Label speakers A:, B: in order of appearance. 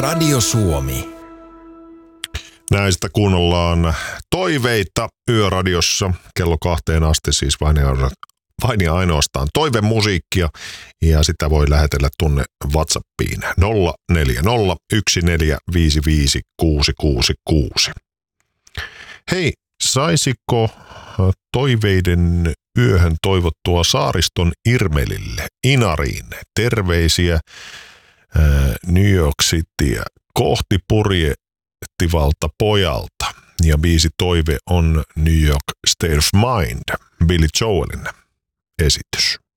A: Radio Suomi.
B: Näistä kuunnellaan toiveita Yöradiossa kello 2 asti, siis vain ja ainoastaan toivemusiikkia, ja sitä voi lähetellä tunne WhatsAppiin 0401455666. Hei, saisiko toiveiden yöhön toivottua Saariston Irmelille, Inariin, terveisiä New York Cityä kohti purjehtivalta pojalta. Ja biisi toive on New York State of Mind, Billy Joelin esitys.